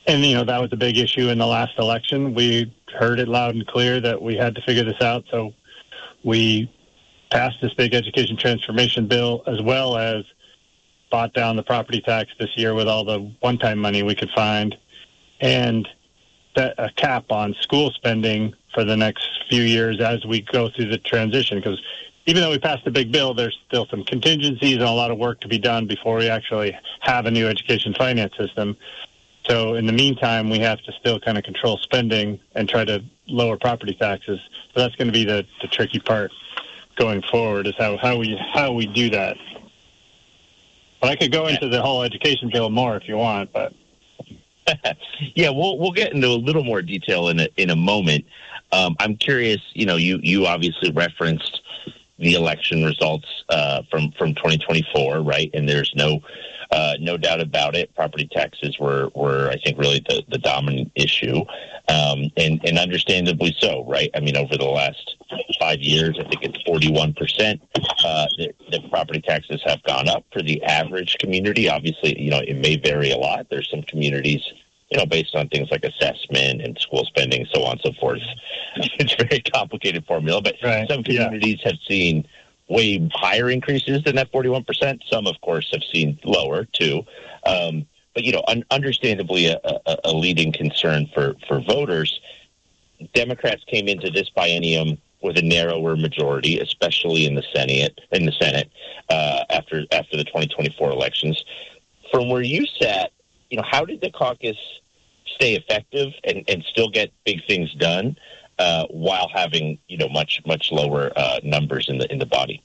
And, that was a big issue in the last election. We heard it loud and clear that we had to figure this out. So we passed this big education transformation bill, as well as bought down the property tax this year with all the one-time money we could find, and set a cap on school spending for the next few years as we go through the transition. Because even though we passed the big bill, there's still some contingencies and a lot of work to be done before we actually have a new education finance system. So in the meantime, we have to still kind of control spending and try to lower property taxes. So that's going to be the tricky part going forward, is how we do that. But I could go into the whole education bill more if you want, but yeah, we'll get into a little more detail in a moment. I'm curious. You obviously referenced the election results from 2024, right? And there's no doubt about it. Property taxes were I think really the dominant issue, and understandably so, right? I mean, over the last 5 years, I think it's 41%. The property taxes have gone up for the average community. Obviously, it may vary a lot. There's some communities, based on things like assessment and school spending, so on and so forth. It's a very complicated formula, but some communities have seen way higher increases than that 41%. Some, of course, have seen lower, too. But, understandably a leading concern for voters. Democrats came into this biennium with a narrower majority, especially in the Senate, after the 2024 elections. From where you sat, how did the caucus stay effective and still get big things done while having much lower numbers in the body?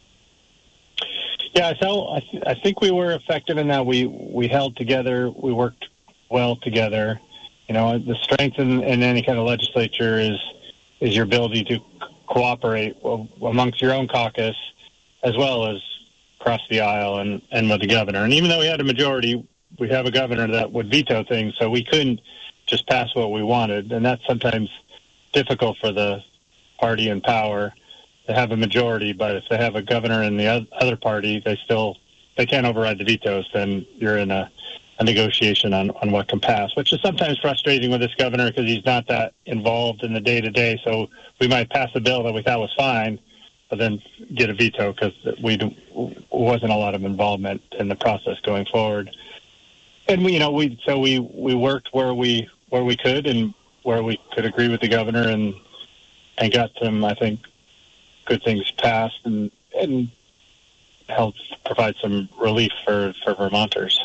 Yeah, so I think we were effective in that we held together, we worked well together. The strength in any kind of legislature is your ability to cooperate amongst your own caucus as well as across the aisle and with the governor. And even though we had a majority, we have a governor that would veto things, so we couldn't just pass what we wanted. And that's sometimes difficult for the party in power to have a majority, but if they have a governor in the other party, they can't override the vetoes, then you're in a negotiation on what can pass, which is sometimes frustrating with this governor because he's not that involved in the day-to-day. So we might pass a bill that we thought was fine, but then get a veto because wasn't a lot of involvement in the process going forward. And we worked where we could and where we could agree with the governor and got some, I think, good things passed and helped provide some relief for Vermonters.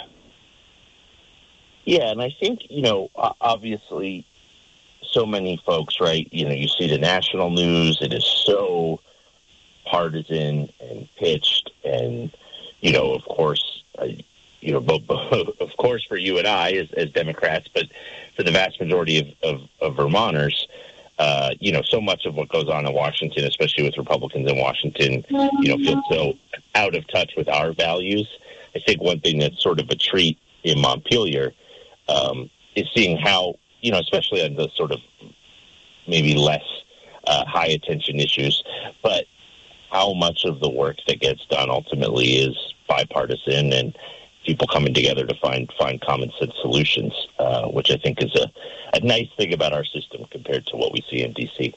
Yeah, and I think, obviously so many folks, right, you see the national news, it is so partisan and pitched and, of course, of course for you and I as Democrats, but for the vast majority of Vermonters, so much of what goes on in Washington, especially with Republicans in Washington, feel so out of touch with our values. I think one thing that's sort of a treat in Montpelier is seeing how, especially on the sort of maybe less high attention issues, but how much of the work that gets done ultimately is bipartisan and people coming together to find common sense solutions, which I think is a nice thing about our system compared to what we see in D.C.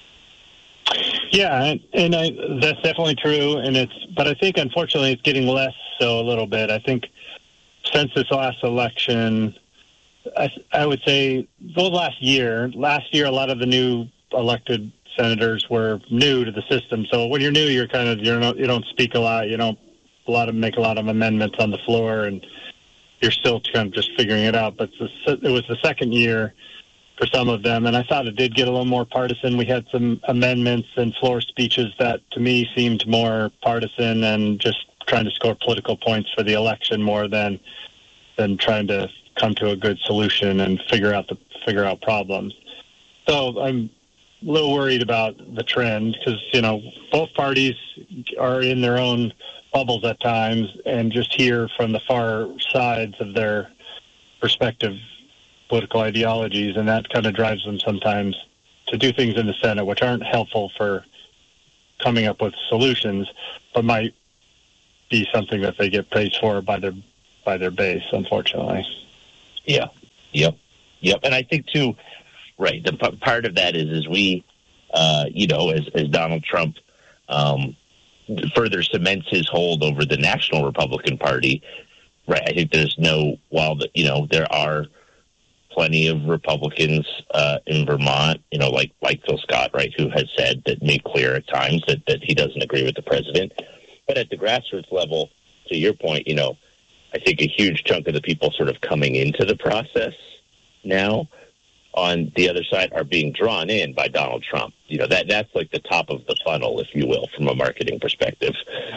Yeah, and that's definitely true. But I think unfortunately it's getting less so a little bit. I think since this last election, I would say last year, a lot of the new elected senators were new to the system. So when you're new, you don't speak a lot. You don't make a lot of amendments on the floor, and you're still kind of just figuring it out. But it was the second year for some of them, and I thought it did get a little more partisan. We had some amendments and floor speeches that, to me, seemed more partisan and just trying to score political points for the election more than trying to come to a good solution and figure out problems. So I'm a little worried about the trend because, both parties are in their own bubbles at times and just hear from the far sides of their respective political ideologies, and that kind of drives them sometimes to do things in the Senate which aren't helpful for coming up with solutions, but might be something that they get praised for by their base, unfortunately. Yeah. Yep. Yep, and I think too, right. The part of that is we, as Donald Trump further cements his hold over the National Republican Party, right? I think there are plenty of Republicans in Vermont, like Phil Scott, right, who has said that, made clear at times that he doesn't agree with the president. But at the grassroots level, to your point, I think a huge chunk of the people sort of coming into the process now on the other side are being drawn in by Donald Trump. That's like the top of the funnel, if you will, from a marketing perspective,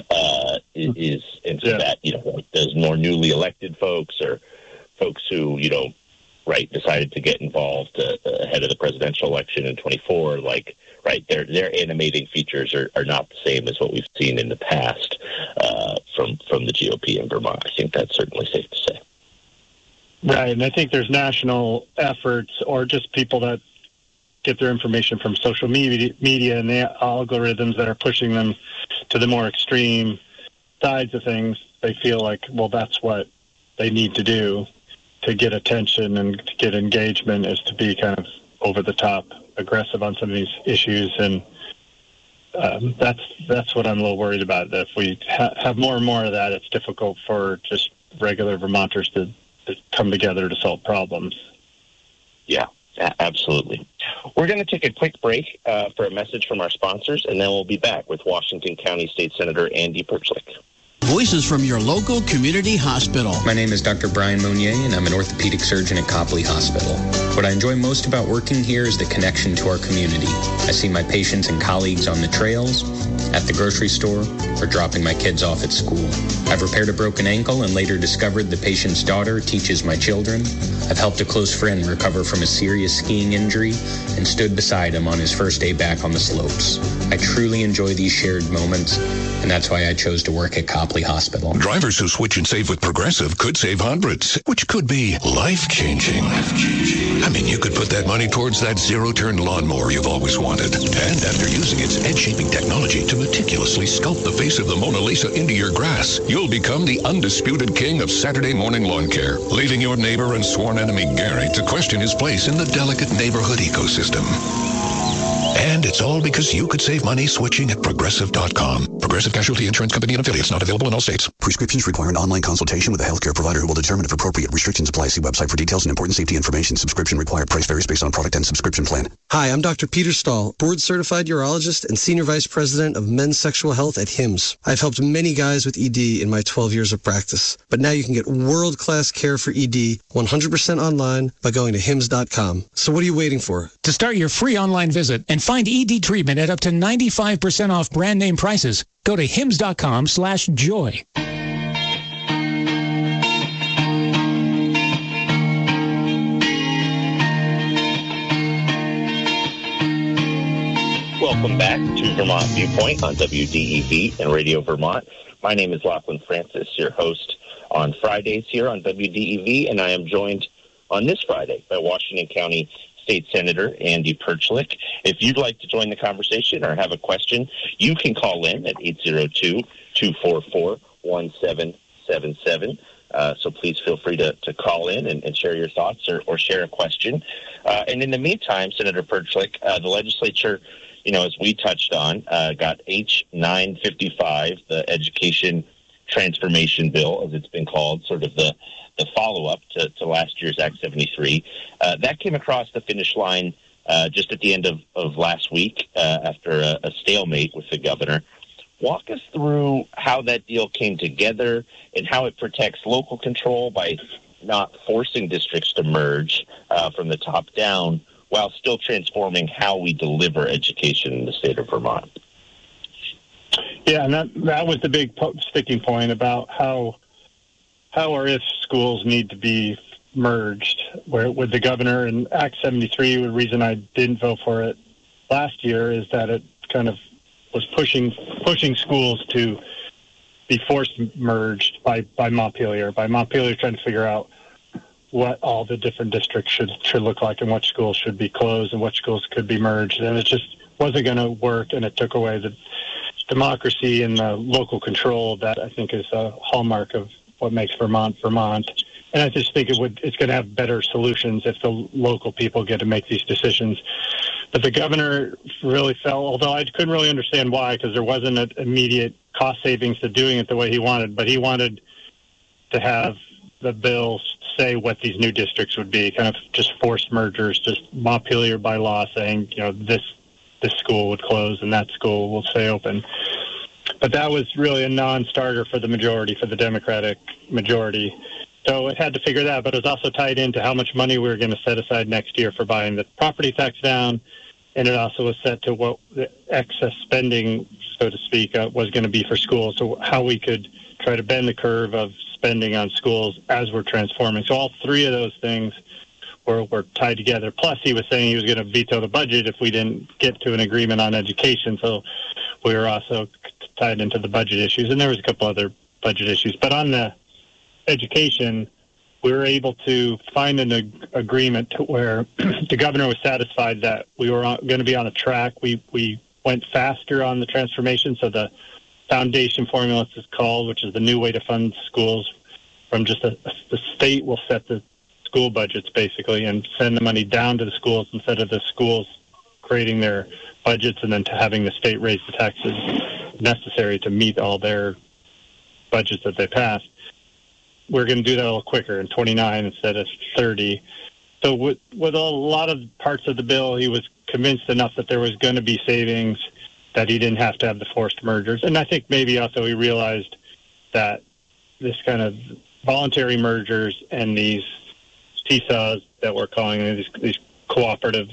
that, those more newly elected folks or folks who, decided to get involved ahead of the presidential election in 24, their animating features are not the same as what we've seen in the past from the GOP in Vermont. I think that's certainly safe to say. Right, and I think there's national efforts or just people that get their information from social media and the algorithms that are pushing them to the more extreme sides of things. They feel like, well, that's what they need to do to get attention and to get engagement, is to be kind of over-the-top aggressive on some of these issues. And that's what I'm a little worried about, that if we have more and more of that, it's difficult for just regular Vermonters to come together to solve problems. Yeah, absolutely. We're going to take a quick break for a message from our sponsors, and then we'll be back with Washington County State Senator Andy Perchlik. Voices from your local community hospital. My name is Dr. Brian Monnier, and I'm an orthopedic surgeon at Copley Hospital. What I enjoy most about working here is the connection to our community. I see my patients and colleagues on the trails, at the grocery store, or dropping my kids off at school. I've repaired a broken ankle and later discovered the patient's daughter teaches my children. I've helped a close friend recover from a serious skiing injury and stood beside him on his first day back on the slopes. I truly enjoy these shared moments, and that's why I chose to work at Copley Hospital. Drivers who switch and save with Progressive could save hundreds, which could be life-changing. I mean, you could put that money towards that zero-turn lawnmower you've always wanted. And after using its edge-shaping technology to meticulously sculpt the face of the Mona Lisa into your grass, you'll become the undisputed king of Saturday morning lawn care, leaving your neighbor and sworn enemy Gary to question his place in the delicate neighborhood ecosystem. And it's all because you could save money switching at Progressive.com. Progressive Casualty Insurance Company and affiliates, not available in all states. Prescriptions require an online consultation with a healthcare provider who will determine if appropriate. Restrictions apply. See website for details and important safety information. Subscription required. Price varies based on product and subscription plan. Hi, I'm Dr. Peter Stahl, board-certified urologist and senior vice president of men's sexual health at HIMSS. I've helped many guys with ED in my 12 years of practice. But now you can get world-class care for ED 100% online by going to HIMSS.com. So what are you waiting for? To start your free online visit and find ED treatment at up to 95% off brand name prices, go to hims.com/joy. Welcome back to Vermont Viewpoint on WDEV and Radio Vermont. My name is Lachlan Francis, your host on Fridays here on WDEV, and I am joined on this Friday by Washington County State Senator Andy Perchlik. If you'd like to join the conversation or have a question, you can call in at 802-244-1777. So please feel free to call in and share your thoughts or share a question. And in the meantime, Senator Perchlik, the legislature, as we touched on, got H-955, the Education Transformation Bill, as it's been called, sort of the follow-up to last year's Act 73. That came across the finish line just at the end of last week after a stalemate with the governor. Walk us through how that deal came together and how it protects local control by not forcing districts to merge from the top down while still transforming how we deliver education in the state of Vermont. Yeah, and that was the big sticking point about how or if schools need to be merged. Where with the governor and Act 73, the reason I didn't vote for it last year is that it kind of was pushing schools to be forced merged by Montpelier. By Montpelier trying to figure out what all the different districts should look like and what schools should be closed and what schools could be merged. And it just wasn't going to work, and it took away the democracy and the local control that I think is a hallmark of what makes Vermont, Vermont. And I just think it's going to have better solutions if the local people get to make these decisions. But the governor really felt, although I couldn't really understand why, because there wasn't an immediate cost savings to doing it the way he wanted, but he wanted to have the bill say what these new districts would be, kind of just forced mergers, just Montpelier by law saying, this school would close and that school will stay open. But that was really a non-starter for the majority, for the Democratic majority. So it had to figure that, but it was also tied into how much money we were going to set aside next year for buying the property tax down, and it also was set to what the excess spending, so to speak, was going to be for schools, so how we could try to bend the curve of spending on schools as we're transforming. So all three of those things were tied together. Plus, he was saying he was going to veto the budget if we didn't get to an agreement on education, so we were also tied into the budget issues, and there was a couple other budget issues. But on the education, we were able to find an agreement to where the governor was satisfied that we were going to be on a track. We went faster on the transformation, so the foundation formula is called, which is the new way to fund schools from just the state will set the school budgets basically and send the money down to the schools instead of the schools creating their budgets and then to having the state raise the taxes necessary to meet all their budgets that they passed. We're going to do that a little quicker in 29 instead of 30. So with a lot of parts of the bill, he was convinced enough that there was going to be savings that he didn't have to have the forced mergers. And I think maybe also he realized that this kind of voluntary mergers and these seesaws that we're calling these cooperative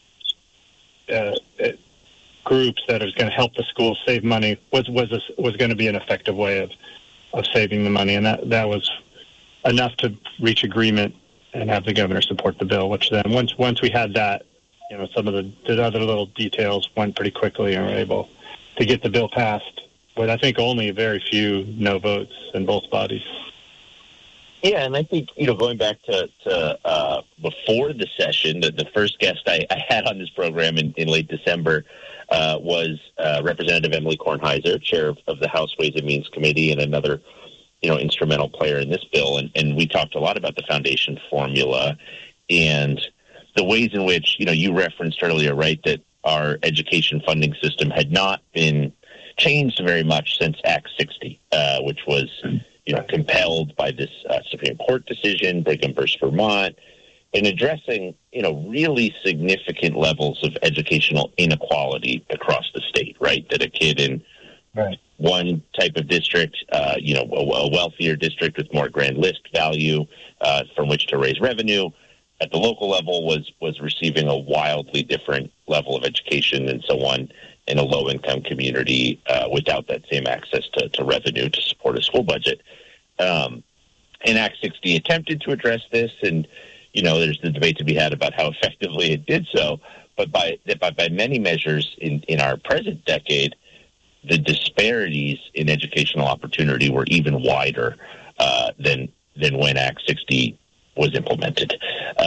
groups that is going to help the schools save money was going to be an effective way of saving the money. And that was enough to reach agreement and have the governor support the bill, which then once we had that, some of the other little details went pretty quickly and were able to get the bill passed with, I think, only very few no votes in both bodies. Yeah, and I think, going back to before the session, the first guest I had on this program in late December was Representative Emily Kornheiser, chair of the House Ways and Means Committee, and another instrumental player in this bill. And we talked a lot about the foundation formula and the ways in which, you referenced earlier, right, that our education funding system had not been changed very much since Act 60, which was, compelled by this Supreme Court decision, Brigham versus Vermont, in addressing, really significant levels of educational inequality across the state, right? That a kid in one type of district, a wealthier district with more grand list value from which to raise revenue, at the local level was receiving a wildly different level of education than someone in a low-income community without that same access to revenue to support a school budget. And Act 60 attempted to address this, and, there's the debate to be had about how effectively it did so. But by many measures in our present decade, the disparities in educational opportunity were even wider than when Act 60 was implemented.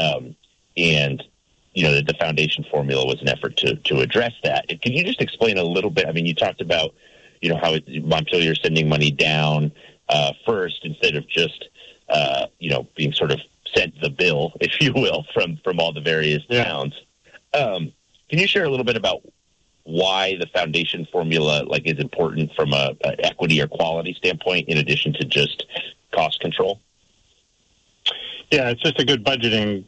And, the foundation formula was an effort to address that. Can you just explain a little bit? I mean, you talked about, how Montpelier sending money down first instead of just, being sort of sent the bill, if you will, from all the various towns. Can you share a little bit about why the foundation formula is important from a equity or quality standpoint in addition to just cost control? Yeah, it's just a good budgeting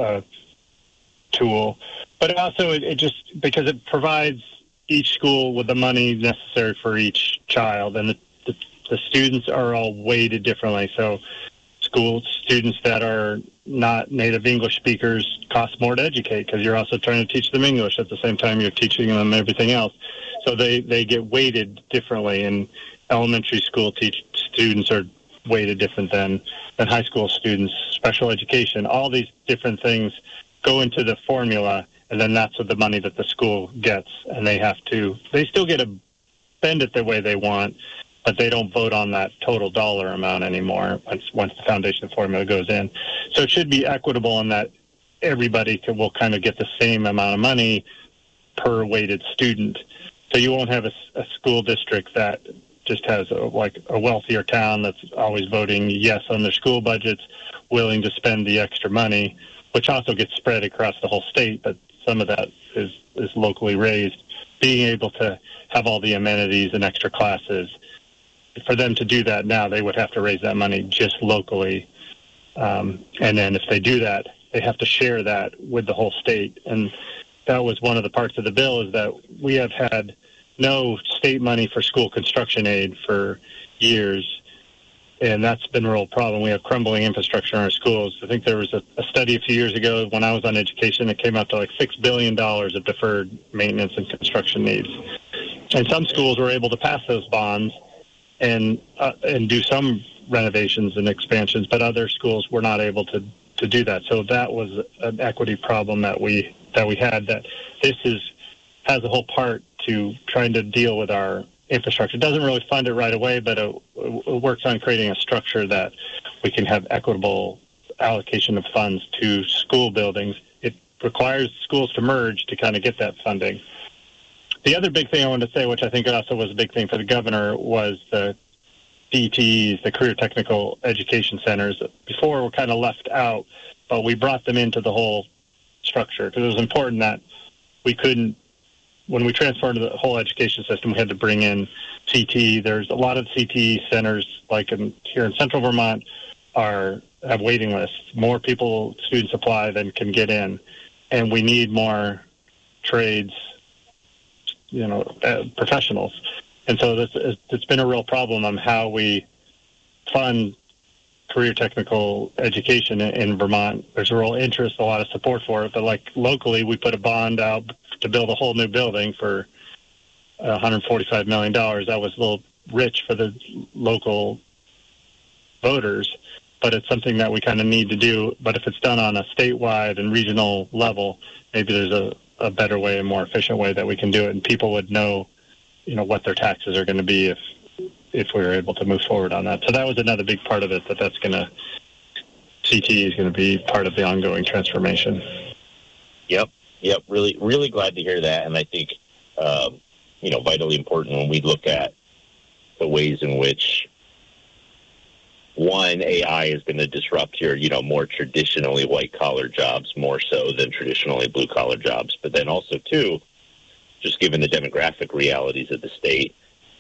tool, but also it just because it provides each school with the money necessary for each child, and the students are all weighted differently. So school students that are not native English speakers cost more to educate because you're also trying to teach them English at the same time you're teaching them everything else. So they get weighted differently, and elementary school students are weighted different than high school students. Special education, all these different things go into the formula, and then that's what the money that the school gets, and they still get to spend it the way they want, but they don't vote on that total dollar amount anymore once the foundation formula goes in. So it should be equitable in that everybody will kind of get the same amount of money per weighted student. So you won't have a school district that just has a wealthier town that's always voting yes on their school budgets, willing to spend the extra money, which also gets spread across the whole state, but some of that is locally raised, being able to have all the amenities and extra classes. For them to do that now, they would have to raise that money just locally. And then if they do that, they have to share that with the whole state. And that was one of the parts of the bill, is that we have had no state money for school construction aid for years. And that's been a real problem. We have crumbling infrastructure in our schools. I think there was a study a few years ago when I was on education that came out to like $6 billion of deferred maintenance and construction needs. And some schools were able to pass those bonds and do some renovations and expansions, but other schools were not able to do that. So that was an equity problem that we had. That this has a whole part to trying to deal with our infrastructure. It doesn't really fund it right away, but it works on creating a structure that we can have equitable allocation of funds to school buildings. It requires schools to merge to kind of get that funding. The other big thing I wanted to say, which I think also was a big thing for the governor, was the CTEs, the Career Technical Education Centers. Before were kind of left out, but we brought them into the whole structure because it was important that we couldn't, when we transferred to the whole education system, we had to bring in CTE. There's a lot of CTE centers, like here in central Vermont, have waiting lists. More people, students apply than can get in. And we need more trades, professionals. And so it's been a real problem on how we fund career technical education in Vermont. There's a real interest, a lot of support for it. But like locally, we put a bond out to build a whole new building for $145 million. That was a little rich for the local voters, but it's something that we kind of need to do. But if it's done on a statewide and regional level, maybe there's a better way, a more efficient way that we can do it, and people would know, what their taxes are going to be if we were able to move forward on that. So that was another big part of it, CTE is going to be part of the ongoing transformation. Yep. Really, really glad to hear that. And I think, vitally important when we look at the ways in which, one, AI is going to disrupt your, more traditionally white-collar jobs more so than traditionally blue-collar jobs. But then also, two, just given the demographic realities of the state,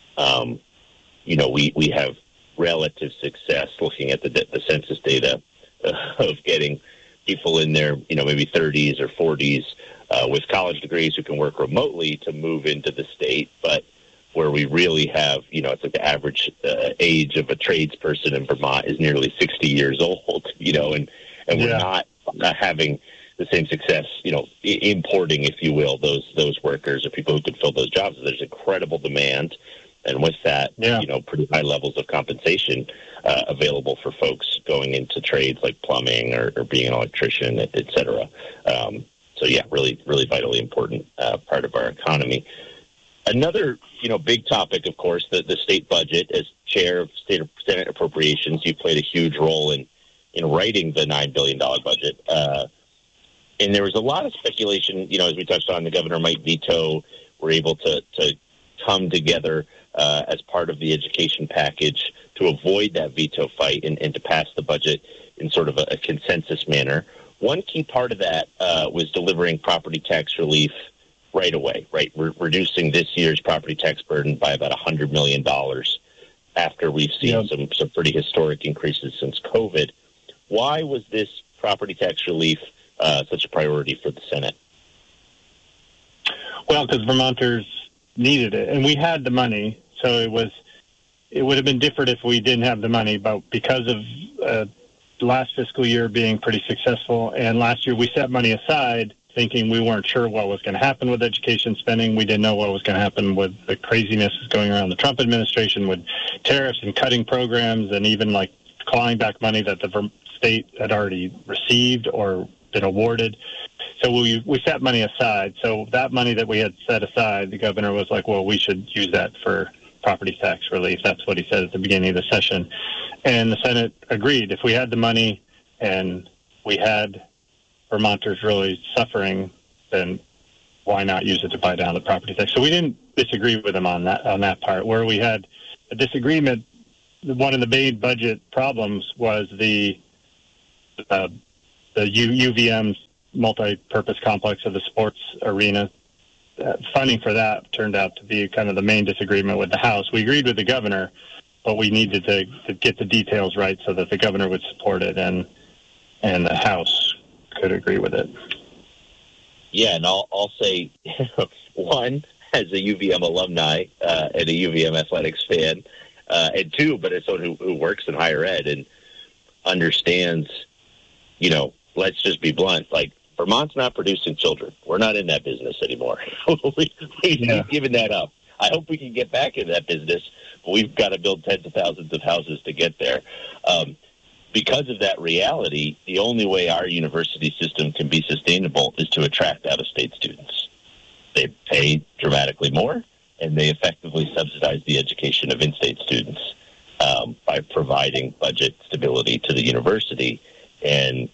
we have relative success looking at the census data of getting people in their, maybe 30s or 40s with college degrees who can work remotely to move into the state. But where we really have, it's like the average age of a tradesperson in Vermont is nearly 60 years old, and we're not having the same success, importing, if you will, those workers or people who could fill those jobs. There's incredible demand. And with that, pretty high levels of compensation available for folks going into trades like plumbing or being an electrician, et cetera. Really, really vitally important part of our economy. Another, big topic, of course, the state budget. As chair of Senate Appropriations, you played a huge role in writing the $9 billion budget. And there was a lot of speculation, as we touched on, the governor might veto. We're able to come together as part of the education package to avoid that veto fight and to pass the budget in sort of a consensus manner. One key part of that was delivering property tax relief right away, right? We're reducing this year's property tax burden by about $100 million after we've seen some pretty historic increases since COVID. Why was this property tax relief such a priority for the Senate? Well, because Vermonters needed it, and we had the money, so it would have been different if we didn't have the money. But because of last fiscal year being pretty successful, and last year we set money aside thinking we weren't sure what was going to happen with education spending. We didn't know what was going to happen with the craziness going around the Trump administration with tariffs and cutting programs and even like clawing back money that the state had already received or been awarded. So we set money aside. So that money that we had set aside, the governor was like, well, we should use that for property tax relief. That's what he said at the beginning of the session. And the Senate agreed. If we had the money and we had Vermonters really suffering, then why not use it to buy down the property tax? So we didn't disagree with him on that part. Where we had a disagreement, one of the main budget problems was the the UVM multi-purpose complex of the sports arena. Funding for that turned out to be kind of the main disagreement with the House. We agreed with the governor, but we needed to get the details right so that the governor would support it and the House could agree with it. Yeah, and I'll say, one, as a UVM alumni and a UVM athletics fan, and two, but as someone who works in higher ed and understands, let's just be blunt, like, Vermont's not producing children. We're not in that business anymore. We've given that up. I hope we can get back in that business, but we've got to build tens of thousands of houses to get there. Because of that reality, the only way our university system can be sustainable is to attract out-of-state students. They pay dramatically more, and they effectively subsidize the education of in-state students by providing budget stability to the university. And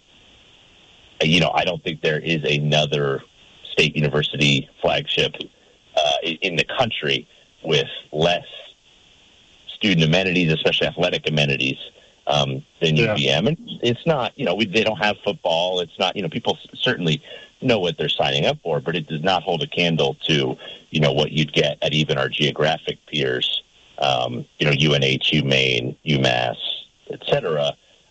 I don't think there is another state university flagship in the country with less student amenities, especially athletic amenities, than UVM. And it's not, they don't have football. It's not, people certainly know what they're signing up for, but it does not hold a candle to, what you'd get at even our geographic peers, UNH, UMaine, UMass, et cetera.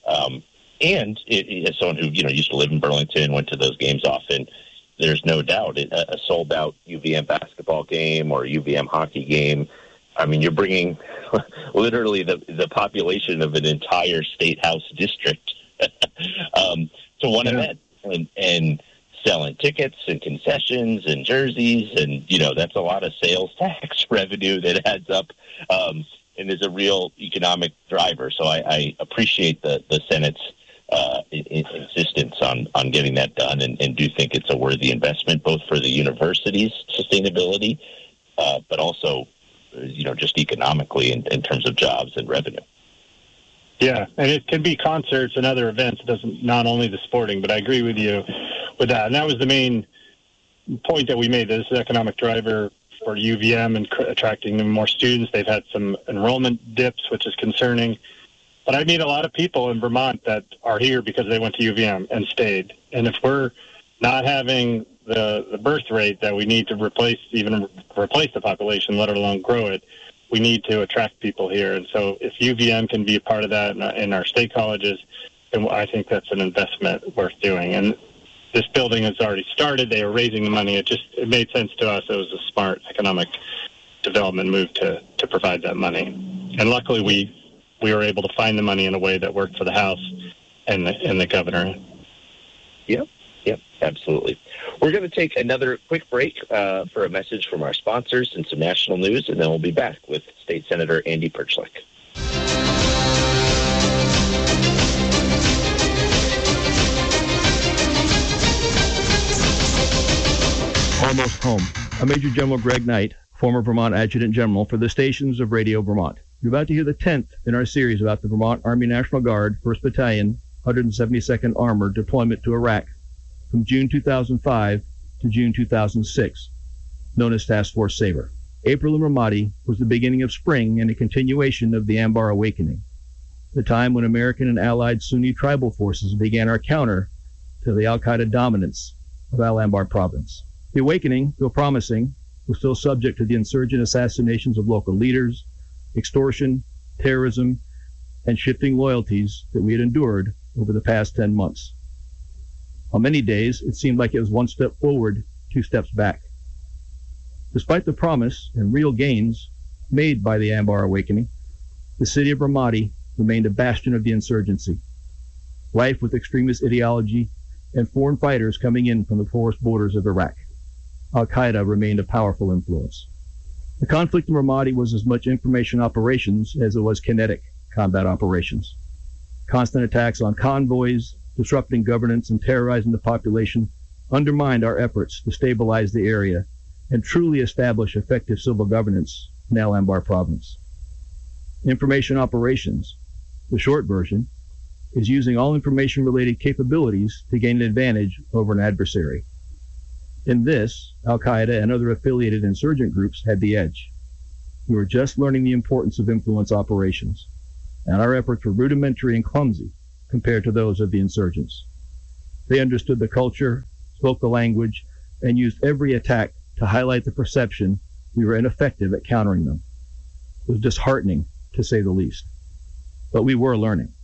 And as someone who, used to live in Burlington, went to those games often, there's no doubt a sold-out UVM basketball game or a UVM hockey game. I mean, you're bringing literally the population of an entire state house district to one event and selling tickets and concessions and jerseys. And, that's a lot of sales tax revenue that adds up and is a real economic driver. So I appreciate the Senate's insistence on getting that done and do think it's a worthy investment, both for the university's sustainability, but also, just economically in terms of jobs and revenue. Yeah, and it can be concerts and other events. It doesn't, not only the sporting, but I agree with you with that. And that was the main point that we made. This is an economic driver for UVM and attracting more students. They've had some enrollment dips, which is concerning. But I meet a lot of people in Vermont that are here because they went to UVM and stayed. And if we're not having the birth rate that we need to replace the population, let alone grow it, we need to attract people here. And so if UVM can be a part of that in our state colleges, then I think that's an investment worth doing. And this building has already started. They are raising the money. It made sense to us. It was a smart economic development move to provide that money. And luckily we were able to find the money in a way that worked for the House and the governor. Yep, absolutely. We're going to take another quick break for a message from our sponsors and some national news, and then we'll be back with State Senator Andy Perchlik. Almost Home. I'm Major General Greg Knight, former Vermont Adjutant General for the stations of Radio Vermont. You're about to hear the 10th in our series about the Vermont Army National Guard, 1st Battalion, 172nd Armored deployment to Iraq from June 2005 to June 2006, known as Task Force Sabre. April in Ramadi was the beginning of spring and a continuation of the Anbar Awakening, the time when American and allied Sunni tribal forces began our counter to the al-Qaeda dominance of Al-Anbar province. The awakening, though promising, was still subject to the insurgent assassinations of local leaders, extortion, terrorism, and shifting loyalties that we had endured over the past 10 months. On many days, it seemed like it was one step forward, 2 steps back. Despite the promise and real gains made by the Anbar Awakening, the city of Ramadi remained a bastion of the insurgency, rife with extremist ideology and foreign fighters coming in from the porous borders of Iraq. Al-Qaeda remained a powerful influence. The conflict in Ramadi was as much information operations as it was kinetic combat operations. Constant attacks on convoys, disrupting governance and terrorizing the population undermined our efforts to stabilize the area and truly establish effective civil governance in Al-Anbar province. Information operations, the short version, is using all information-related capabilities to gain an advantage over an adversary. In this, Al-Qaeda and other affiliated insurgent groups had the edge. We were just learning the importance of influence operations, and our efforts were rudimentary and clumsy compared to those of the insurgents. They understood the culture, spoke the language, and used every attack to highlight the perception we were ineffective at countering them. It was disheartening, to say the least. But we were learning.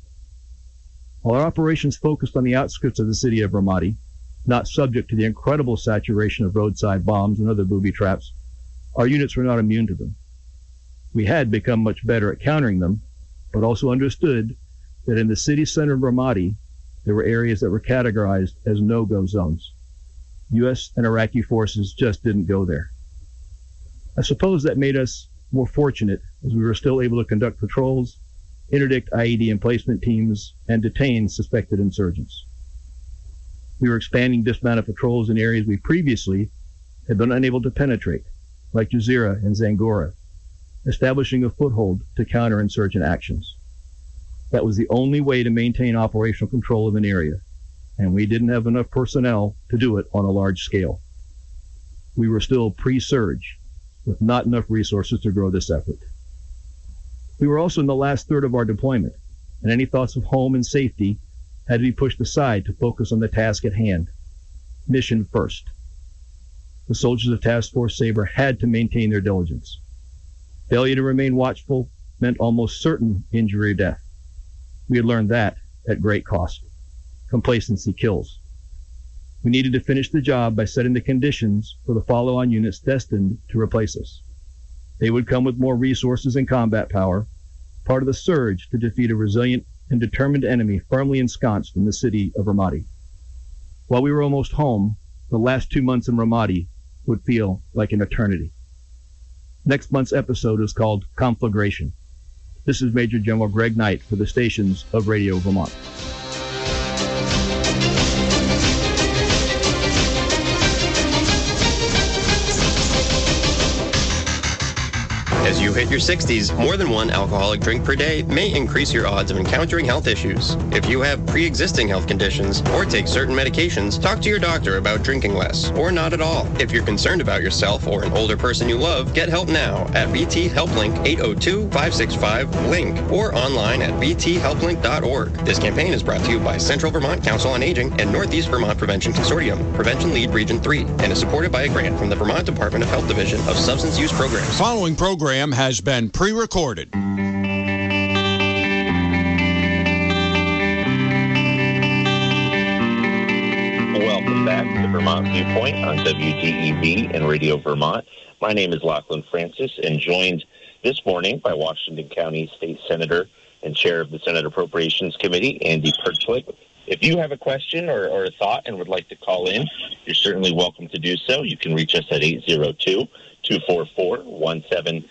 While our operations focused on the outskirts of the city of Ramadi, not subject to the incredible saturation of roadside bombs and other booby traps, our units were not immune to them. We had become much better at countering them, but also understood that in the city center of Ramadi, there were areas that were categorized as no-go zones. U.S. and Iraqi forces just didn't go there. I suppose that made us more fortunate as we were still able to conduct patrols, interdict IED emplacement teams, and detain suspected insurgents. We were expanding dismounted patrols in areas we previously had been unable to penetrate, like Jazeera and Zangora, establishing a foothold to counter insurgent actions. That was the only way to maintain operational control of an area, and we didn't have enough personnel to do it on a large scale. We were still pre-surge, with not enough resources to grow this effort. We were also in the last third of our deployment, and any thoughts of home and safety had to be pushed aside to focus on the task at hand. Mission first. The soldiers of Task Force Sabre had to maintain their diligence. Failure to remain watchful meant almost certain injury or death. We had learned that at great cost. Complacency kills. We needed to finish the job by setting the conditions for the follow-on units destined to replace us. They would come with more resources and combat power, part of the surge to defeat a resilient and determined enemy firmly ensconced in the city of Ramadi. While we were almost home, the last 2 months in Ramadi would feel like an eternity. Next month's episode is called Conflagration. This is Major General Greg Knight for the stations of Radio Vermont. As you hit your 60s, more than one alcoholic drink per day may increase your odds of encountering health issues. If you have pre-existing health conditions or take certain medications, talk to your doctor about drinking less or not at all. If you're concerned about yourself or an older person you love, get help now at VT HelpLink 802-565-LINK or online at vthelplink.org. This campaign is brought to you by Central Vermont Council on Aging and Northeast Vermont Prevention Consortium, Prevention Lead Region 3, and is supported by a grant from the Vermont Department of Health Division of Substance Use Programs. Following program has been pre-recorded. Welcome back to Vermont Viewpoint on WDEV and Radio Vermont. My name is Lachlan Francis, and joined this morning by Washington County State Senator and Chair of the Senate Appropriations Committee, Andy Pertwich. If you have a question or a thought and would like to call in, you're certainly welcome to do so. You can reach us at 802-244-1777.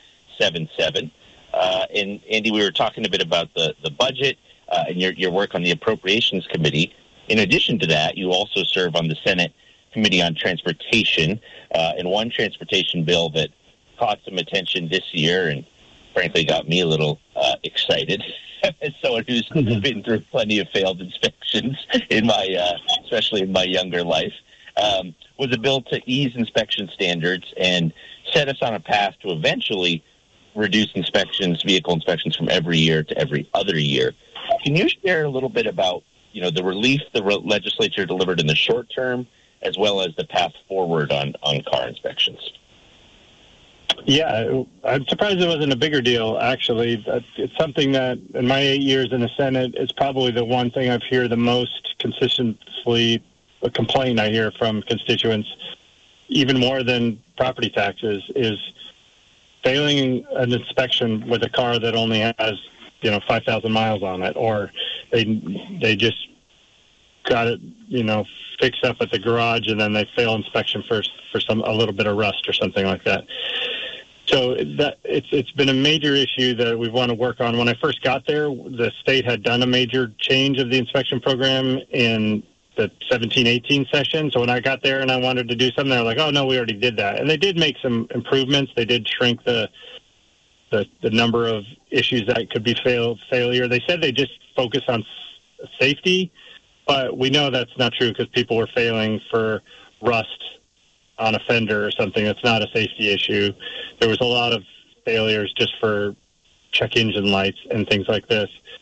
And Andy, we were talking a bit about the budget and your work on the Appropriations Committee. In addition to that, you also serve on the Senate Committee on Transportation, and one transportation bill that caught some attention this year and frankly got me a little excited as someone who's been through plenty of failed inspections in my, especially in my younger life, was a bill to ease inspection standards and set us on a path to eventually reduce vehicle inspections from every year to every other year. Can you share a little bit about, the relief the legislature delivered in the short term, as well as the path forward on car inspections? Yeah, I'm surprised it wasn't a bigger deal, actually. It's something that, in my 8 years in the Senate, is probably the one thing I've heard the most consistently, a complaint I hear from constituents, even more than property taxes, is failing an inspection with a car that only has 5,000 miles on it, or they just got it fixed up at the garage and then they fail inspection for a little bit of rust or something like that. So that it's been a major issue that we want to work on. When I first got there, the state had done a major change of the inspection program in the 17-18 session. So when I got there and I wanted to do something, they were like, oh, no, we already did that. And they did make some improvements. They did shrink the number of issues that could be failure. They said they just focus on safety, but we know that's not true because people were failing for rust on a fender or something. That's not a safety issue. There was a lot of failures just for check engine lights and things like this.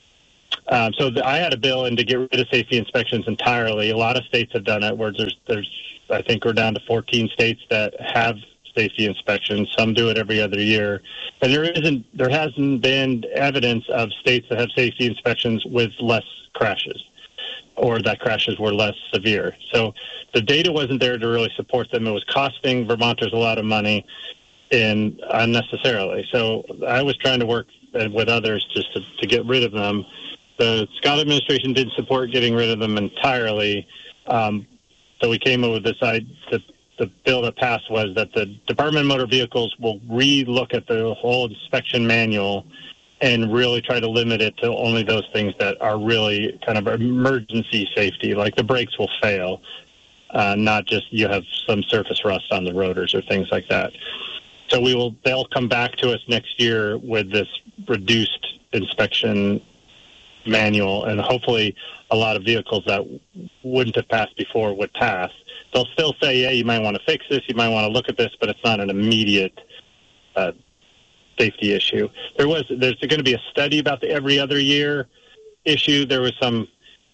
I had a bill in to get rid of safety inspections entirely. A lot of states have done it. Where there's I think we're down to 14 states that have safety inspections. Some do it every other year, and there hasn't been evidence of states that have safety inspections with less crashes, or that crashes were less severe. So the data wasn't there to really support them. It was costing Vermonters a lot of money and unnecessarily. So I was trying to work with others just to get rid of them. The Scott administration didn't support getting rid of them entirely. So we came up with this idea. The bill that passed was that the Department of Motor Vehicles will re-look at the whole inspection manual and really try to limit it to only those things that are really kind of emergency safety, like the brakes will fail, not just you have some surface rust on the rotors or things like that. So they'll come back to us next year with this reduced inspection manual, and hopefully a lot of vehicles that wouldn't have passed before would pass. They'll still say, yeah, you might want to fix this, you might want to look at this, but it's not an immediate safety issue. There's going to be a study about the every other year issue. There was some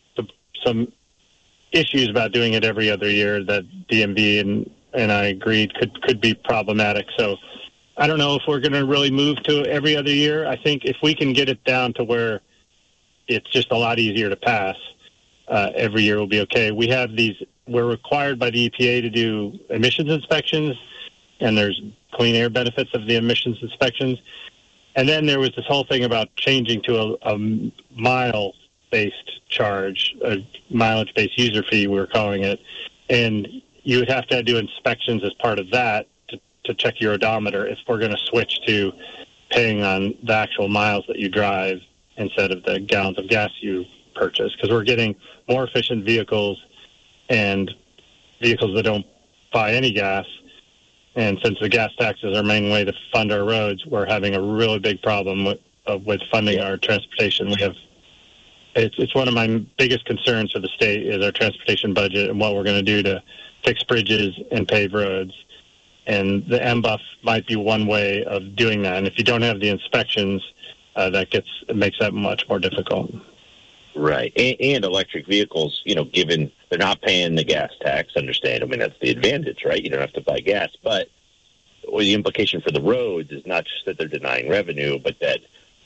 issues about doing it every other year that DMV and I agreed could be problematic. So I don't know if we're going to really move to every other year. I think if we can get it down to where it's just a lot easier to pass, every year will be okay. We're required by the EPA to do emissions inspections, and there's clean air benefits of the emissions inspections. And then there was this whole thing about changing to a mile-based charge, a mileage-based user fee, we were calling it. And you would have to do inspections as part of that to check your odometer if we're going to switch to paying on the actual miles that you drive instead of the gallons of gas you purchase, because we're getting more efficient vehicles and vehicles that don't buy any gas. And since the gas tax is our main way to fund our roads, we're having a really big problem with funding our transportation. It's one of my biggest concerns for the state is our transportation budget and what we're going to do to fix bridges and pave roads. And the MBUF might be one way of doing that. And if you don't have the inspections, it makes that much more difficult. Right. And electric vehicles, given they're not paying the gas tax, understand, that's the advantage, right? You don't have to buy gas. But the implication for the roads is not just that they're denying revenue, but that,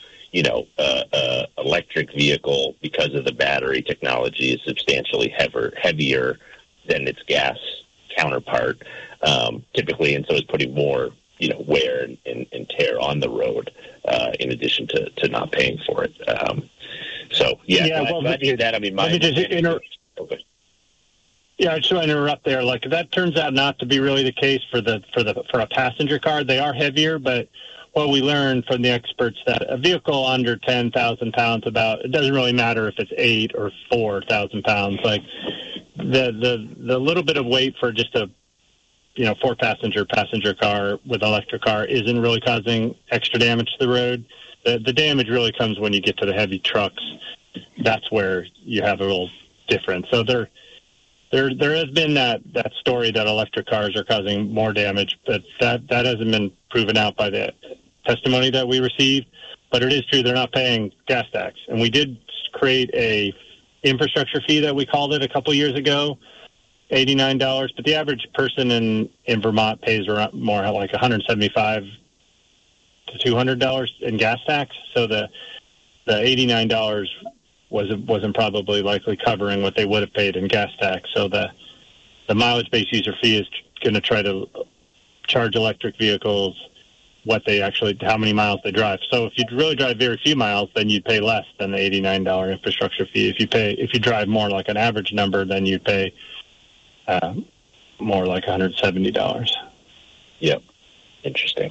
electric vehicle, because of the battery technology, is substantially heavier than its gas counterpart, typically. And so it's putting more, wear and tear on the road, in addition to not paying for it. Glad to hear that. Yeah, I just want to interrupt there. Like, that turns out not to be really the case for a passenger car. They are heavier, but what we learned from the experts that a vehicle under 10,000 pounds, it doesn't really matter if it's 8 or 4,000 pounds. Like the little bit of weight for just a 4-passenger passenger car with an electric car isn't really causing extra damage to the road. The damage really comes when you get to the heavy trucks. That's where you have a little difference. So there has been that story that electric cars are causing more damage, but that hasn't been proven out by the testimony that we received. But it is true they're not paying gas tax. And we did create a infrastructure fee that we called it a couple years ago, $89. But the average person in Vermont pays around more like $175 to $200 in gas tax. So the $89 wasn't probably likely covering what they would have paid in gas tax. So the mileage-based user fee is going to try to charge electric vehicles how many miles they drive. So if you really drive very few miles, then you'd pay less than the $89 infrastructure fee. If you drive more like an average number, then you'd pay more like $170. Yep. Interesting.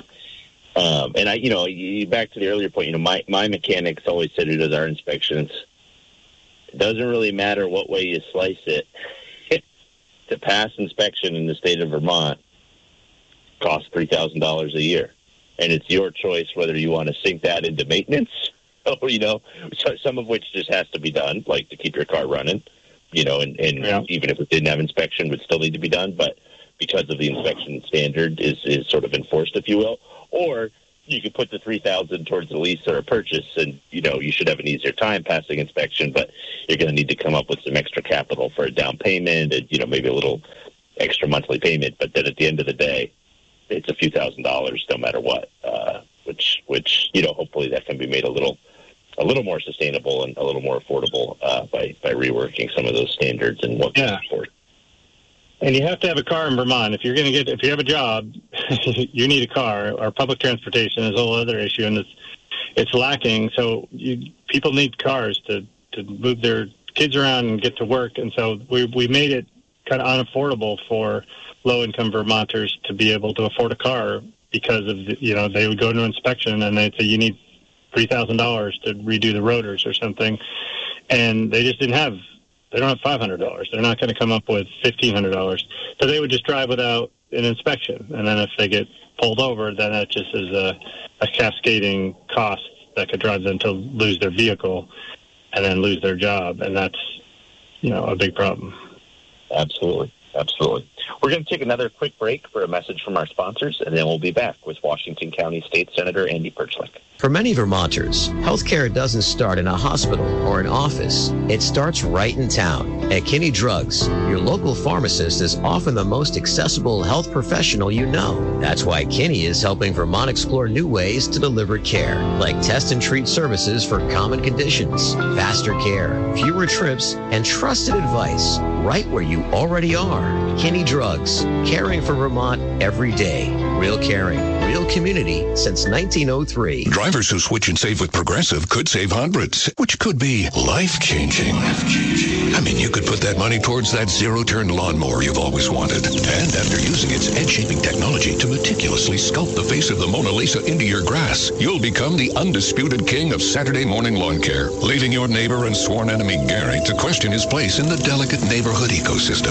And back to the earlier point, my mechanics always said it as our inspections. It doesn't really matter what way you slice it. To pass inspection in the state of Vermont costs $3,000 a year. And it's your choice whether you want to sink that into maintenance, some of which just has to be done, like to keep your car running, and even if it didn't have inspection, would still need to be done. But because of the inspection standard is sort of enforced, if you will, or you could put the $3,000 towards a lease or a purchase, and you should have an easier time passing inspection. But you're going to need to come up with some extra capital for a down payment, and maybe a little extra monthly payment. But then at the end of the day, it's a few $1,000s no matter what. Which hopefully that can be made a little more sustainable and a little more affordable by reworking some of those standards and what can afford. And you have to have a car in Vermont. If you have a job, you need a car. Our public transportation is a whole other issue, and it's lacking. So people need cars to move their kids around and get to work. And so we made it kind of unaffordable for low-income Vermonters to be able to afford a car because of they would go to an inspection and they'd say you need $3,000 to redo the rotors or something, and they just didn't have. They don't have $500. They're not going to come up with $1,500. So they would just drive without an inspection. And then if they get pulled over, then that just is a cascading cost that could drive them to lose their vehicle and then lose their job. And that's, a big problem. Absolutely. Absolutely. We're going to take another quick break for a message from our sponsors, and then we'll be back with Washington County State Senator Andy Perchlik. For many Vermonters, healthcare doesn't start in a hospital or an office. It starts right in town. At Kinney Drugs, your local pharmacist is often the most accessible health professional you know. That's why Kinney is helping Vermont explore new ways to deliver care, like test and treat services for common conditions, faster care, fewer trips, and trusted advice right where you already are. Kinney Drugs, caring for Vermont every day. Real caring, real community since 1903. Drivers who switch and save with Progressive could save hundreds, which could be life-changing. I mean, you could put that money towards that zero-turn lawnmower you've always wanted. And after using its edge-shaping technology to meticulously sculpt the face of the Mona Lisa into your grass, you'll become the undisputed king of Saturday morning lawn care, leaving your neighbor and sworn enemy Gary to question his place in the delicate neighborhood ecosystem.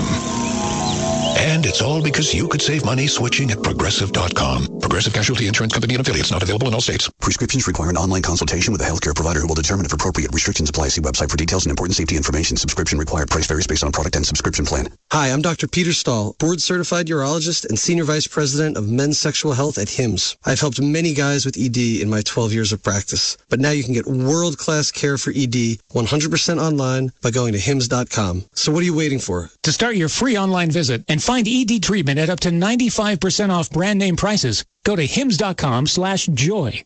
And it's all because you could save money switching at Progressive.com. Progressive Casualty Insurance Company and affiliates, not available in all states. Prescriptions require an online consultation with a healthcare provider who will determine if appropriate. Restrictions apply. See website for details and important safety information. Subscription required. Price varies based on product and subscription plan. Hi, I'm Dr. Peter Stahl, board-certified urologist and senior vice president of men's sexual health at HIMSS. I've helped many guys with ED in my 12 years of practice. But now you can get world-class care for ED 100% online by going to HIMSS.com. So what are you waiting for? To start your free online visit and find ED treatment at up to 95% off brand name prices, go to hims.com/joy.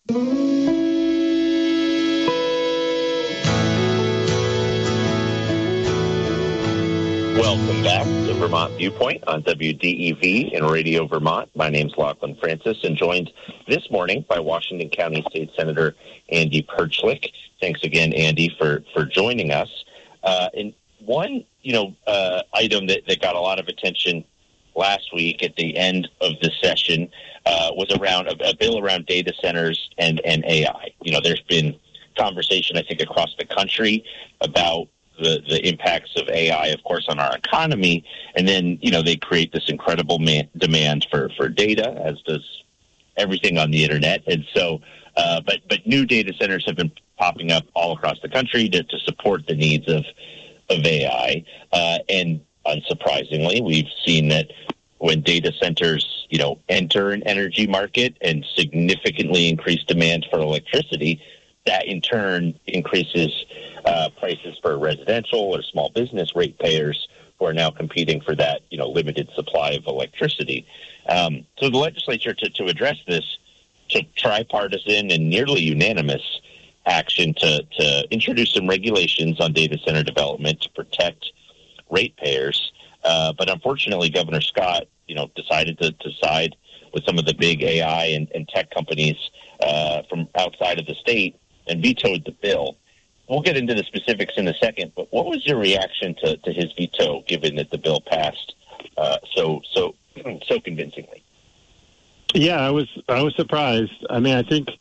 Welcome back to Vermont Viewpoint on WDEV in Radio Vermont. My name's Lachlan Francis, and joined this morning by Washington County State Senator Andy Perchlik. Thanks again, Andy, for joining us. And one, item that got a lot of attention last week at the end of the session was around a bill around data centers and AI. There's been conversation, I think, across the country about the impacts of AI, of course, on our economy. And then, they create this incredible demand for data, as does everything on the internet. And so, but new data centers have been popping up all across the country to support the needs of AI. And unsurprisingly, we've seen that when data centers, enter an energy market and significantly increase demand for electricity, that in turn increases prices for residential or small business ratepayers who are now competing for that, limited supply of electricity. So the legislature, to address this, took tripartisan and nearly unanimous action to introduce some regulations on data center development to protect ratepayers. But unfortunately, Governor Scott, decided to side with some of the big AI and tech companies from outside of the state and vetoed the bill. We'll get into the specifics in a second, but what was your reaction to his veto, given that the bill passed so convincingly? Yeah, I was surprised. I mean, I think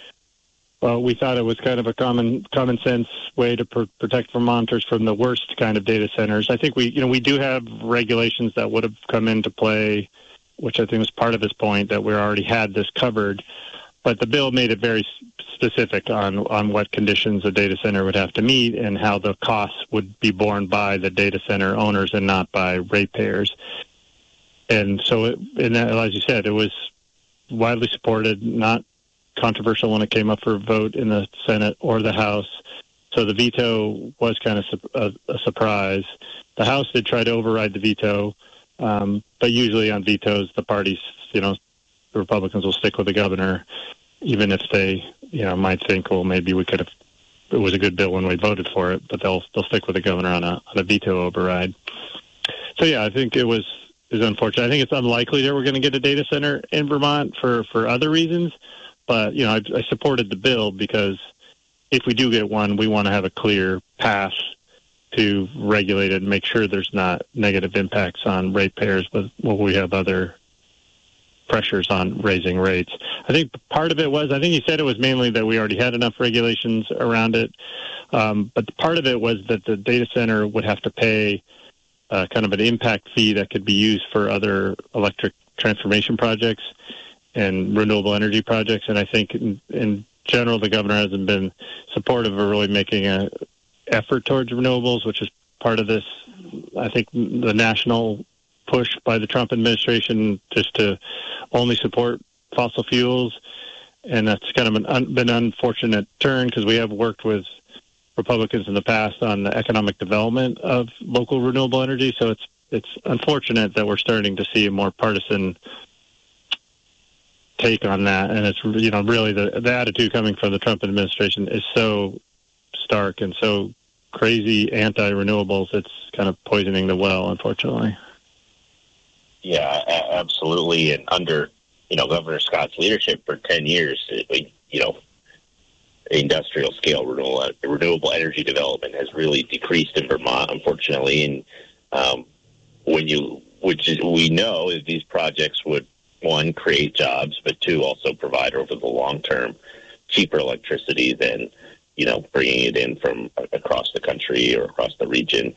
we thought it was kind of a common sense way to protect Vermonters from the worst kind of data centers. I think we do have regulations that would have come into play, which I think was part of his point, that we already had this covered. But the bill made it very specific on what conditions a data center would have to meet and how the costs would be borne by the data center owners and not by ratepayers. And so, as you said, it was widely supported, not controversial when it came up for a vote in the Senate or the House. So the veto was kind of a surprise. The House did try to override the veto, but usually on vetoes, the parties, the Republicans will stick with the governor, even if they, might think, well, maybe it was a good bill when we voted for it, but they'll stick with the governor on a veto override. So yeah, I think it's unfortunate. I think it's unlikely that we're going to get a data center in Vermont for other reasons, but I supported the bill because if we do get one, we want to have a clear path to regulate it and make sure there's not negative impacts on ratepayers, but we have other pressures on raising rates. I think part of it was, I think he said it was mainly that we already had enough regulations around it, but part of it was that the data center would have to pay kind of an impact fee that could be used for other electric transformation projects and renewable energy projects, and I think in general, the governor hasn't been supportive of really making an effort towards renewables, which is part of this, I think, the national push by the Trump administration just to only support fossil fuels. And that's kind of been an unfortunate turn because we have worked with Republicans in the past on the economic development of local renewable energy. So it's unfortunate that we're starting to see a more partisan take on that, and it's really the attitude coming from the Trump administration is so stark and so crazy anti-renewables. It's kind of poisoning the well, unfortunately. Yeah, absolutely. And under Governor Scott's leadership for 10 years, industrial scale renewable energy development has really decreased in Vermont, unfortunately. And we know that these projects would, one, create jobs, but two, also provide over the long term cheaper electricity than, bringing it in from across the country or across the region.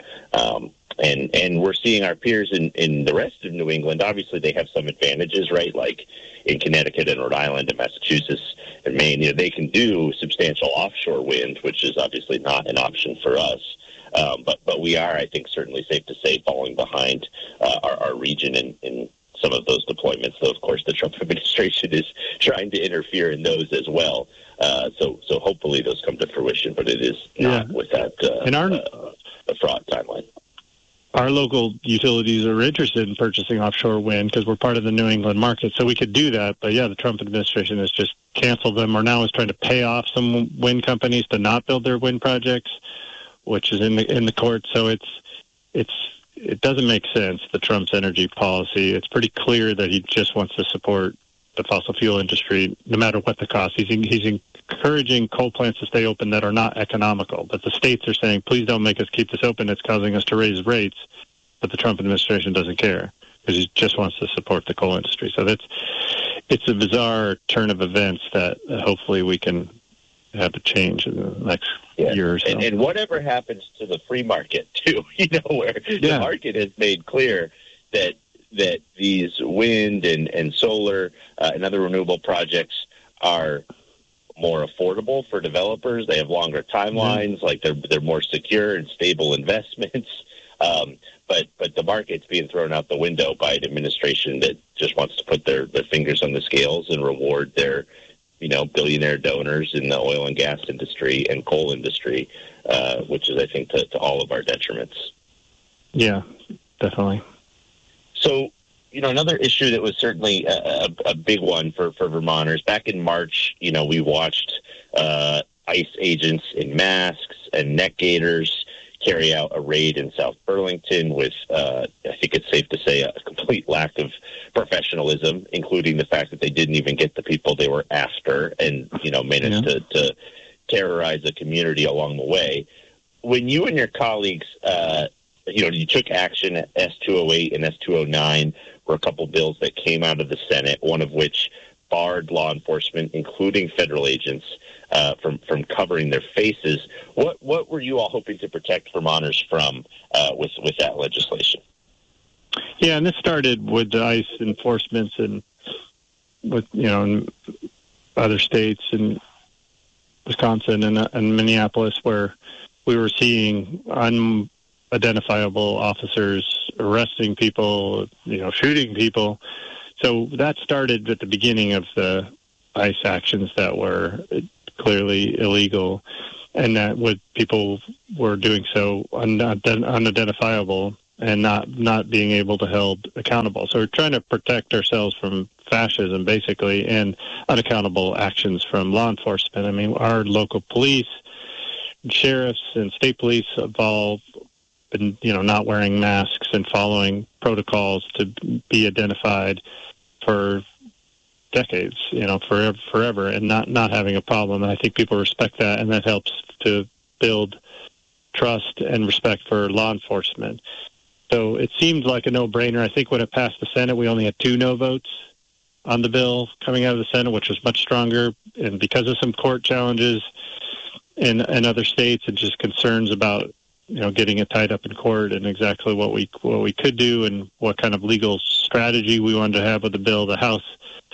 And we're seeing our peers in the rest of New England. Obviously, they have some advantages, right? Like in Connecticut and Rhode Island and Massachusetts and Maine, they can do substantial offshore wind, which is obviously not an option for us. But we are, I think, certainly safe to say, falling behind our region in some of those deployments, though, of course, the Trump administration is trying to interfere in those as well. So hopefully those come to fruition, but it is not with that a fraught timeline. Our local utilities are interested in purchasing offshore wind because we're part of the New England market, so we could do that. But, yeah, the Trump administration has just canceled them or now is trying to pay off some wind companies to not build their wind projects, which is in the court. So it doesn't make sense, the Trump's energy policy. It's pretty clear that he just wants to support the fossil fuel industry, no matter what the cost. He's encouraging coal plants to stay open that are not economical. But the states are saying, please don't make us keep this open. It's causing us to raise rates. But the Trump administration doesn't care because he just wants to support the coal industry. So it's a bizarre turn of events that hopefully we can have a change in the next year or so. And whatever happens to the free market, too, where the market has made clear that these wind and solar and other renewable projects are more affordable for developers. They have longer timelines, like they're more secure and stable investments. But the market's being thrown out the window by an administration that just wants to put their fingers on the scales and reward their billionaire donors in the oil and gas industry and coal industry, which is, I think, to all of our detriments. Yeah, definitely. So, another issue that was certainly a big one for Vermonters. Back in March, we watched ICE agents in masks and neck gaiters carry out a raid in South Burlington with, I think it's safe to say, a complete lack of professionalism, including the fact that they didn't even get the people they were after and, managed to terrorize the community along the way. When you and your colleagues, you took action at S-208 and S-209 were a couple bills that came out of the Senate, one of which barred law enforcement, including federal agents, from covering their faces. What were you all hoping to protect Vermonters from with that legislation? Yeah, and this started with the ICE enforcements and with in other states in Wisconsin and Minneapolis, where we were seeing unidentifiable officers arresting people, shooting people. So that started at the beginning of the ICE actions that were clearly illegal, and that what people were doing so unidentifiable and not being able to held accountable. So we're trying to protect ourselves from fascism, basically, and unaccountable actions from law enforcement. I mean, our local police, sheriffs, and state police have all been, not wearing masks and following protocols to be identified for decades, forever, and not having a problem. And I think people respect that, and that helps to build trust and respect for law enforcement. So it seemed like a no-brainer. I think when it passed the Senate, we only had 2 no votes on the bill coming out of the Senate, which was much stronger. And because of some court challenges in other states and just concerns about, getting it tied up in court and exactly what we could do and what kind of legal strategy we wanted to have with the bill, the House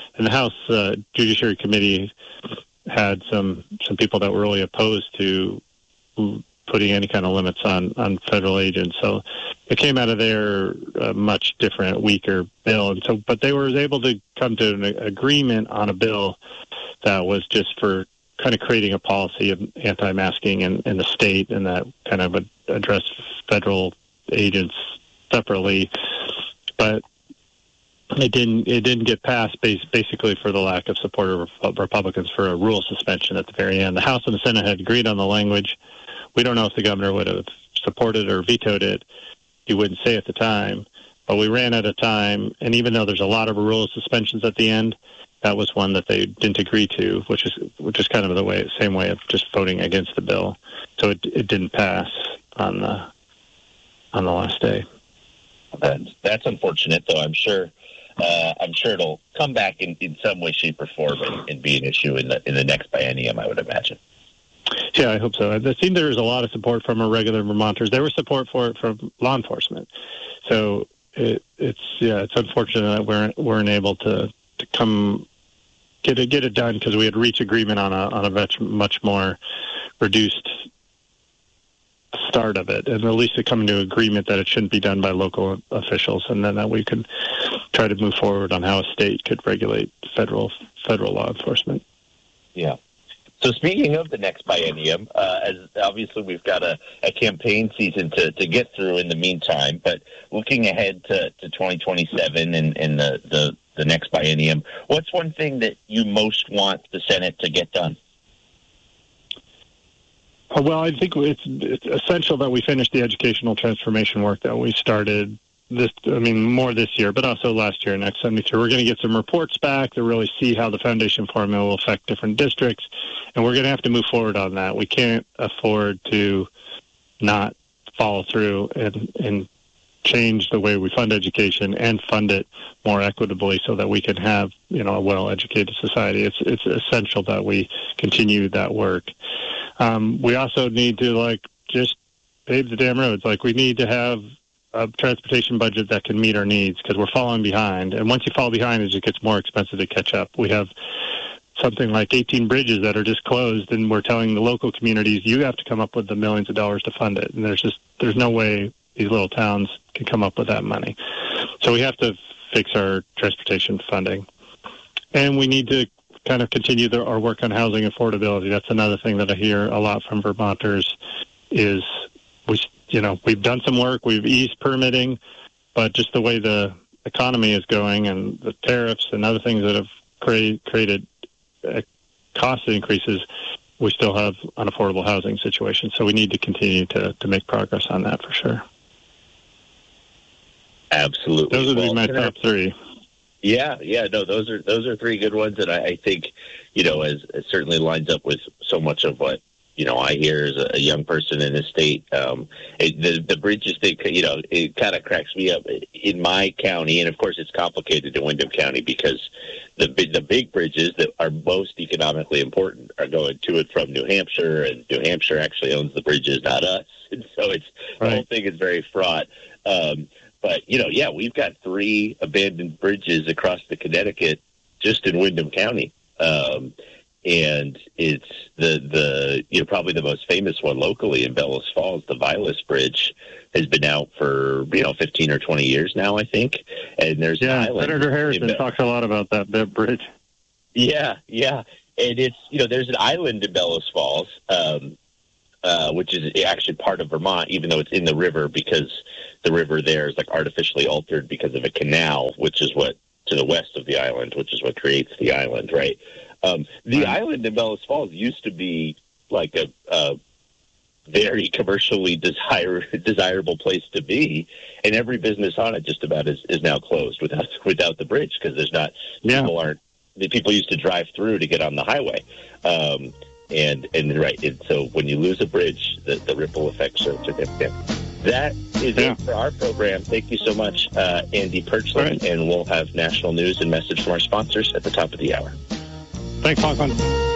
Judiciary Committee had some people that were really opposed to putting any kind of limits on federal agents. So it came out of there a much different, weaker bill. And so, but they were able to come to an agreement on a bill that was just for kind of creating a policy of anti-masking in the state, and that kind of would address federal agents separately. But it didn't get passed basically for the lack of support of Republicans for a rule suspension at the very end. The House and the Senate had agreed on the language. We don't know if the governor would have supported or vetoed it. He wouldn't say at the time. But we ran out of time, and even though there's a lot of rule suspensions at the end, that was one that they didn't agree to, which is kind of the same way of just voting against the bill. So it didn't pass on the last day. That's unfortunate, though. I'm sure it'll come back in some way, shape, or form and be an issue in the next biennium, I would imagine. Yeah, I hope so. It seemed there was a lot of support from our regular Vermonters. There was support for it from law enforcement. So it's unfortunate that we weren't able to come get it done, because we had reached agreement on a much more reduced start of it, and at least to come into agreement that it shouldn't be done by local officials, and then that we could try to move forward on how a state could regulate federal law enforcement. Yeah. So speaking of the next biennium, as obviously we've got a campaign season to get through in the meantime, but looking ahead to 2027 and the next biennium, what's one thing that you most want the Senate to get done? Well, I think it's essential that we finish the educational transformation work that we started more this year, but also last year in Act 73. We're going to get some reports back to really see how the foundation formula will affect different districts, and we're going to have to move forward on that. We can't afford to not follow through and change the way we fund education and fund it more equitably so that we can have, a well-educated society. It's essential that we continue that work. We also need to just pave the damn roads. We need to have a transportation budget that can meet our needs, because we're falling behind. And once you fall behind, it just gets more expensive to catch up. We have something like 18 bridges that are just closed, and we're telling the local communities, you have to come up with the millions of dollars to fund it. And there's no way these little towns can come up with that money. So we have to fix our transportation funding. And we need to kind of continue our work on housing affordability. That's another thing that I hear a lot from Vermonters is we've done some work, we've eased permitting, but just the way the economy is going and the tariffs and other things that have created cost increases, we still have unaffordable housing situation. So we need to continue to make progress on that for sure. Absolutely. Those would be my top three. Yeah, no, those are three good ones, and I think, as it certainly lines up with so much of what, I hear as a young person in the state. The bridges thing, it kind of cracks me up in my county, and of course it's complicated in Windham County because the big bridges that are most economically important are going to and from New Hampshire, and New Hampshire actually owns the bridges, not us, and so the whole thing is very fraught. But, we've got 3 abandoned bridges across the Connecticut just in Windham County. And it's the probably the most famous one locally in Bellows Falls, the Vilas Bridge, has been out for, 15 or 20 years now, I think. And there's an island. Senator Harrison talks a lot about that bridge. Yeah. And it's, there's an island in Bellows Falls, which is actually part of Vermont, even though it's in the river, because the river there is like artificially altered because of a canal, which is what to the west of the island, which is what creates the island, right? The island in Bellows Falls used to be like a very commercially desirable place to be, and every business on it just about is now closed without the bridge, because there's not people used to drive through to get on the highway. And so when you lose a bridge, the ripple effects are significant. That is it for our program. Thank you so much, Andy Perchling, and we'll have national news and message from our sponsors at the top of the hour. Thanks, Hong Kong.